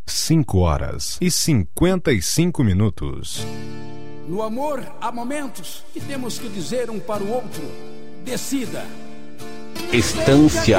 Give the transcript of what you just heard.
5h55. No amor, há momentos que temos que dizer um para o outro: decida. Estância